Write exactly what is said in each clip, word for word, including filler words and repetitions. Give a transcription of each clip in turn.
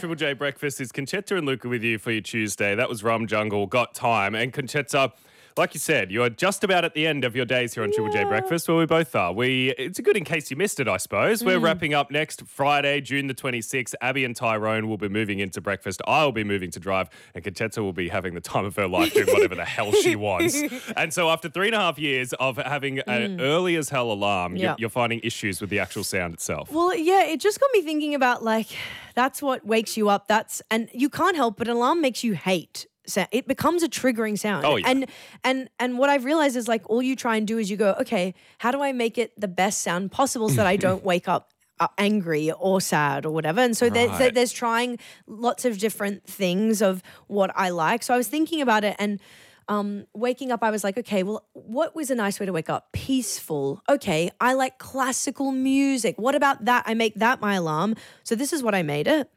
Triple J Breakfast is Conchetta and Luca with you for your Tuesday. That was Rum Jungle, Got Time. And Conchetta, like you said, you're just about at the end of your days here on yeah. Triple J Breakfast, where we both are. We It's a good in case you missed it, I suppose. We're mm. wrapping up next Friday, June the twenty-sixth. Abby and Tyrone will be moving into breakfast. I will be moving to drive, and Conchetta will be having the time of her life doing whatever the hell she wants. And so after three and a half years of having mm. an early as hell alarm, yep. you're, you're finding issues with the actual sound itself. Well, yeah, it just got me thinking about, like, that's what wakes you up. That's and you can't help but an alarm makes you hate. So it becomes a triggering sound. Oh, yeah. And and and what I've realized is, like, all you try and do is you go, okay, how do I make it the best sound possible so that I don't wake up uh, angry or sad or whatever? And so right. there, there, there's trying lots of different things of what I like. So I was thinking about it, and um, waking up, I was like, okay, well, what was a nice way to wake up? Peaceful. Okay, I like classical music. What about that? I make that my alarm. So this is what I made it.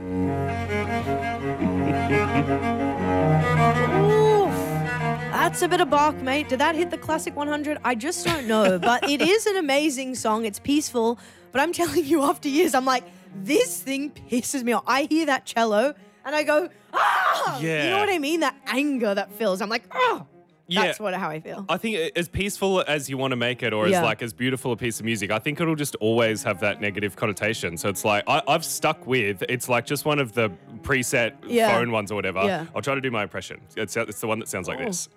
Oof, that's a bit of bark, mate. Did that hit the classic one hundred? I just don't know. But it is an amazing song. It's peaceful. But I'm telling you, after years, I'm like, this thing pisses me off. I hear that cello and I go, ah! Yeah. You know what I mean? That anger that fills. I'm like, oh. Yeah. That's what how I feel. I think as peaceful as you want to make it, or yeah. as like as beautiful a piece of music, I think it'll just always have that negative connotation. So it's like I, I've stuck with it's like just one of the preset yeah. phone ones or whatever. Yeah. I'll try to do my impression. It's it's the one that sounds like oh. this.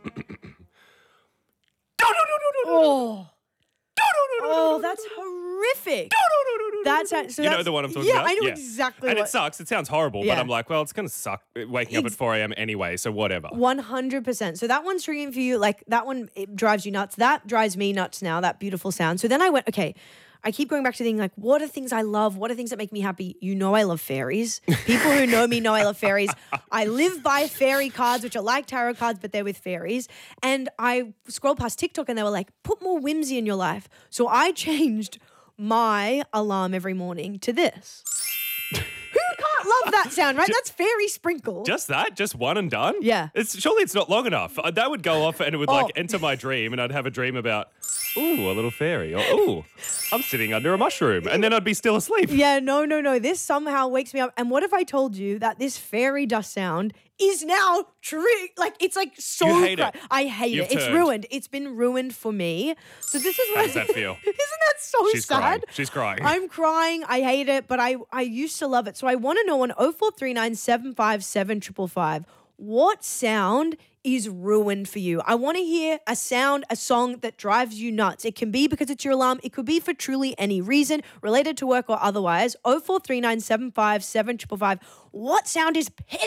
oh. oh, that's horrific. That's so you that's, know the one I'm talking yeah, about? I know yeah. exactly And what. it sucks. It sounds horrible, Yeah. but I'm like, well, it's going to suck waking up It's- at four a.m. anyway, so whatever. one hundred percent. So that one's triggering for you. Like, that one, it drives you nuts. That drives me nuts now, that beautiful sound. So then I went, okay, I keep going back to thinking, like, what are things I love? What are things that make me happy? You know I love fairies. People who know me know I love fairies. I live by fairy cards, which are like tarot cards, but they're with fairies. And I scrolled past TikTok and they were like, put more whimsy in your life. So I changed my alarm every morning to this. Who can't love that sound, right? That's fairy sprinkle. Just that? Just one and done? Yeah. It's surely it's not long enough. Uh, That would go off and it would Oh. like enter my dream and I'd have a dream about, ooh, a little fairy. Or, ooh, I'm sitting under a mushroom. And then I'd be still asleep. Yeah, no, no, no. This somehow wakes me up. And what if I told you that this fairy dust sound is now true? Like, it's like so... You hate cra- it. I hate You've it. It's turned. ruined. It's been ruined for me. So this is what... How does that feel? Isn't that so She's sad? crying. She's crying. I'm crying. I hate it, but I, I used to love it. So I want to know on oh four three nine, seven five seven, five five five, what sound is ruined for you? I want to hear a sound, a song that drives you nuts. It can be because it's your alarm. It could be for truly any reason, related to work or otherwise. oh four three nine, seven five seven, five five five. What sound is pissed?